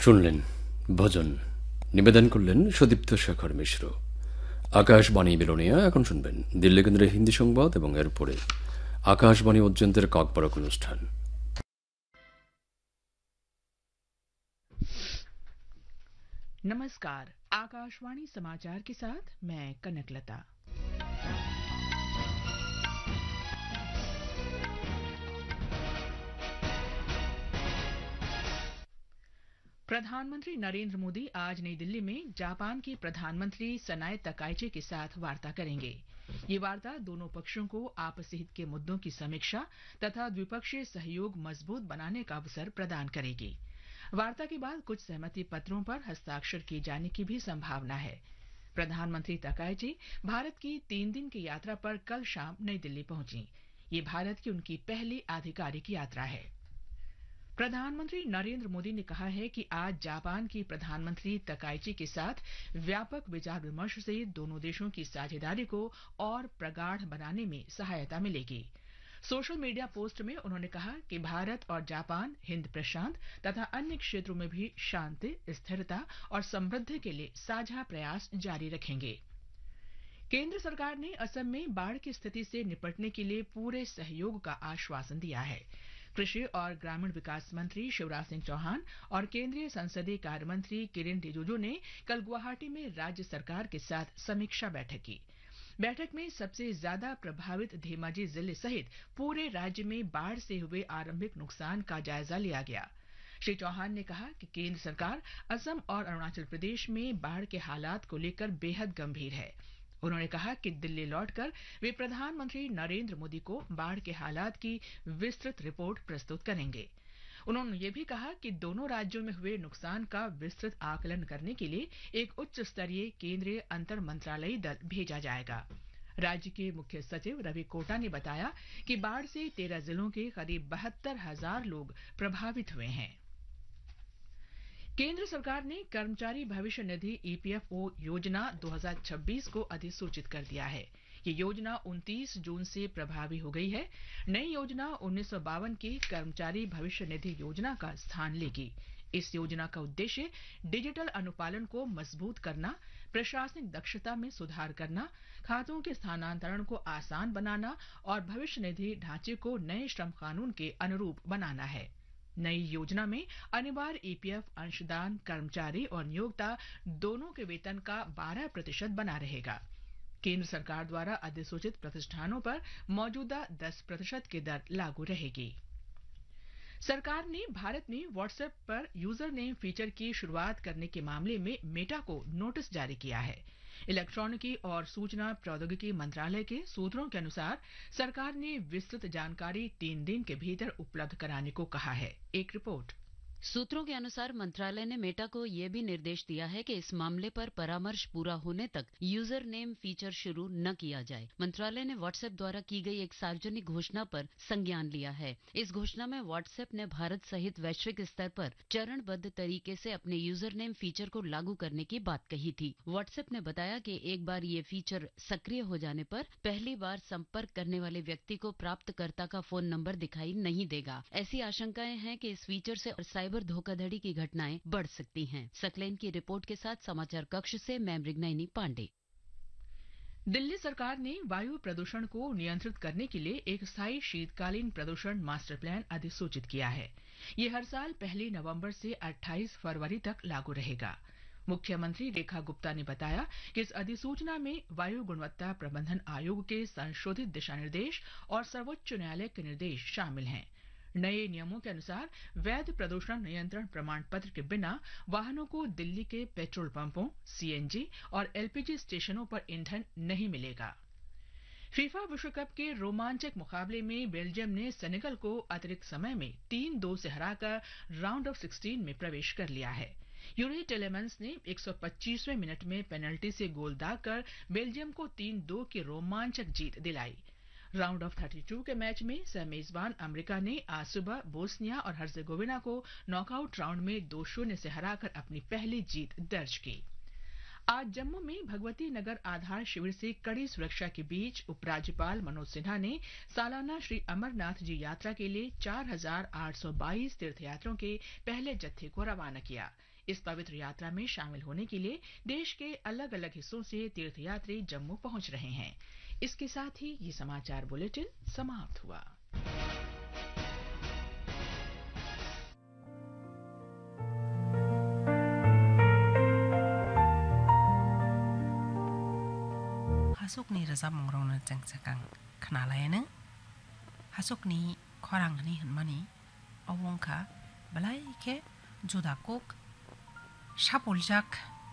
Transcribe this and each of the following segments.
শুনলেন ভজন, নিবেদন করলেন সুদীপ্ত শেখর মিশ্র। আকাশবাণী বিলোনিয়া। এখন শুনবেন দিল্লি কেন্দ্রের হিন্দি সংবাদ এবং এরপরে আকাশবাণী অত্যন্তের কাকবরক অনুষ্ঠান। नमस्कार। आकाशवाणी समाचार के साथ मैं कनकलता। प्रधानमंत्री नरेंद्र मोदी आज नई दिल्ली में जापान के प्रधानमंत्री सनाए तकाइची के साथ वार्ता करेंगे। ये वार्ता दोनों पक्षों को आपसी हित के मुद्दों की समीक्षा तथा द्विपक्षीय सहयोग मजबूत बनाने का अवसर प्रदान करेगी। वार्ता के बाद कुछ सहमति पत्रों पर हस्ताक्षर किए जाने की भी संभावना है। प्रधानमंत्री तकाइची भारत की 3 दिन की यात्रा पर कल शाम नई दिल्ली पहुंची। ये भारत की उनकी पहली आधिकारिक यात्रा है। प्रधानमंत्री नरेंद्र मोदी ने कहा है कि आज जापान की प्रधानमंत्री तकाइची के साथ व्यापक विचार विमर्श से दोनों देशों की साझेदारी को और प्रगाढ़ बनाने में सहायता मिलेगी। सोशल मीडिया पोस्ट में उन्होंने कहा कि भारत और जापान हिंद प्रशांत तथा अन्य क्षेत्रों में भी शांति, स्थिरता और समृद्धि के लिए साझा प्रयास जारी रखेंगे। केंद्र सरकार ने असम में बाढ़ की स्थिति से निपटने के लिए पूरे सहयोग का आश्वासन दिया है। कृषि और ग्रामीण विकास मंत्री शिवराज सिंह चौहान और केंद्रीय संसदीय कार्य मंत्री किरेन रिजिजू ने कल गुवाहाटी में राज्य सरकार के साथ समीक्षा बैठक की। बैठक में सबसे ज्यादा प्रभावित धेमाजी जिले सहित पूरे राज्य में बाढ़ से हुए आरंभिक नुकसान का जायजा लिया गया। श्री चौहान ने कहा कि केंद्र सरकार असम और अरुणाचल प्रदेश में बाढ़ के हालात को लेकर बेहद गंभीर है। उन्होंने कहा कि दिल्ली लौटकर वे प्रधानमंत्री नरेंद्र मोदी को बाढ़ के हालात की विस्तृत रिपोर्ट प्रस्तुत करेंगे। उन्होंने ये भी कहा कि दोनों राज्यों में हुए नुकसान का विस्तृत आकलन करने के लिए एक उच्च स्तरीय केंद्रीय अंतर मंत्रालयी दल भेजा जाएगा। राज्य के मुख्य सचिव रवि कोटा ने बताया कि बाढ़ से 13 जिलों के करीब 72,000 लोग प्रभावित हुए हैं। केंद्र सरकार ने कर्मचारी भविष्य निधि ईपीएफओ योजना 2026 को अधिसूचित कर दिया है। ये योजना 29 जून से प्रभावी हो गई है। नई योजना 1952 की कर्मचारी भविष्य निधि योजना का स्थान लेगी। इस योजना का उद्देश्य डिजिटल अनुपालन को मजबूत करना, प्रशासनिक दक्षता में सुधार करना, खातों के स्थानांतरण को आसान बनाना और भविष्य निधि ढांचे को नए श्रम कानून के अनुरूप बनाना है। नई योजना में अनिवार्य ईपीएफ अंशदान कर्मचारी और नियोक्ता दोनों के वेतन का 12% बना रहेगा। केंद्र सरकार द्वारा अधिसूचित प्रतिष्ठानों पर मौजूदा 10% की दर लागू रहेगी। सरकार ने भारत में व्हाट्सएप पर यूजर नेम फीचर की शुरुआत करने के मामले में मेटा को नोटिस जारी किया है। इलेक्ट्रॉनिकी और सूचना प्रौद्योगिकी मंत्रालय के सूत्रों के अनुसार सरकार ने विस्तृत जानकारी 3 दिन के भीतर उपलब्ध कराने को कहा है। एक रिपोर्ट। सूत्रों के अनुसार मंत्रालय ने मेटा को यह भी निर्देश दिया है कि इस मामले पर परामर्श पूरा होने तक यूजर नेम फीचर शुरू न किया जाए। मंत्रालय ने व्हाट्सएप द्वारा की गई एक सार्वजनिक घोषणा पर संज्ञान लिया है। इस घोषणा में व्हाट्सएप ने भारत सहित वैश्विक स्तर पर चरणबद्ध तरीके से अपने यूजर नेम फीचर को लागू करने की बात कही थी। व्हाट्सएप ने बताया कि एक बार ये फीचर सक्रिय हो जाने पर पहली बार संपर्क करने वाले व्यक्ति को प्राप्तकर्ता का फोन नंबर दिखाई नहीं देगा। ऐसी आशंकाएं हैं कि इस फीचर से साइबर धोखाधड़ी की घटनाएं बढ़ सकती हैं। सकलेन की रिपोर्ट के साथ समाचार कक्ष से मैं मृगनयनी पांडे। दिल्ली सरकार ने वायु प्रदूषण को नियंत्रित करने के लिए एक स्थायी शीतकालीन प्रदूषण मास्टर प्लान अधिसूचित किया है। ये हर साल 1 नवंबर से 28 फरवरी तक लागू रहेगा। मुख्यमंत्री रेखा गुप्ता ने बताया कि इस अधिसूचना में वायु गुणवत्ता प्रबंधन आयोग के संशोधित दिशा निर्देश और सर्वोच्च न्यायालय के निर्देश शामिल हैं। नए नियमों के अनुसार वैध प्रदूषण नियंत्रण प्रमाण पत्र के बिना वाहनों को दिल्ली के पेट्रोल पंपों, सीएनजी और एलपीजी स्टेशनों पर ईंधन नहीं मिलेगा। फीफा विश्व कप के रोमांचक मुकाबले में बेल्जियम ने सेनेगल को अतिरिक्त समय में 3-2 से हराकर राउंड ऑफ 16 में प्रवेश कर लिया है। यूरी टेलेमेंस ने 125वें मिनट में पेनल्टी से गोल दागकर बेल्जियम को 3-2 की रोमांचक जीत दिलाई। राउंड ऑफ 32 के मैच में सह मेजबान अमेरिका ने आज सुबह बोस्निया और हर्जेगोविना को नॉकआउट राउंड में 2-0 से हराकर अपनी पहली जीत दर्ज की। आज जम्मू में भगवती नगर आधार शिविर से कड़ी सुरक्षा के बीच उपराज्यपाल मनोज सिन्हा ने सालाना श्री अमरनाथ जी यात्रा के लिए 4,822 तीर्थयात्रियों के पहले जत्थे को रवाना किया। इस पवित्र यात्रा में शामिल होने के लिए देश के अलग अलग हिस्सों से तीर्थयात्री जम्मू पहुंच रहे हैं। इसके साथ ही ये समाचार बुलेटिन समाप्त हुआ। Hasukni resap mengrona cengcekang kenalayana hasukni korang ni mani awongka balai ke judakok shapuljak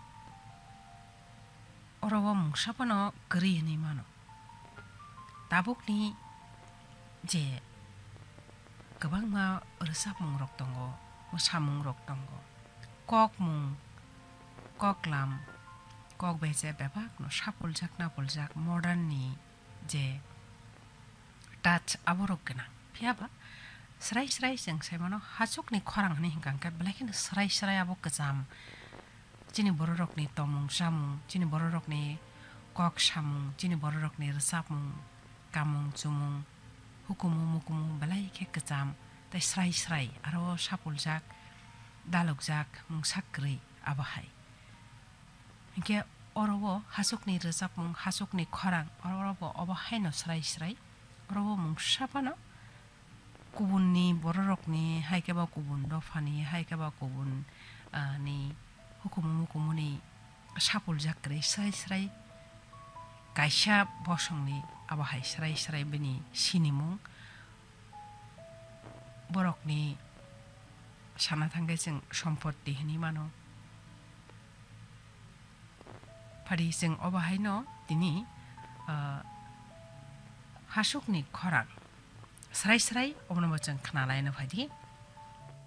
orawa mungshapano geri ni mano tabuk ni je gabang ma resap mengrok tongo musamung rok tongo kok mung kok lam kok beze bebak no shapuljak na puljak modern ni je touch aborok kena piaba srai seng semano hasuk ni khorang ni hingkang ka belakin srai abok kejam jini bororok ni tomung samung jini bororok ni kok samung jini bororok ni resapmung kamung chumung hukumu mukumu belai ke kejam tai srai aro shapuljak dalugjak mung sakri abahai Hingga orowo hasukni resapmung hasukni khorang orowo obahai no srai orowo mung sapano kubunni bororokni haikeba kubun dofani haikeba kubun ni hukumu ni sapul jakre srai kaisha bosongni abahai srai beni sinimung borokni sana thangge jeng सम्पत्ति hini mano Padi sing obahai no tini hasukni khorang srai obno bachang khnalai na phadi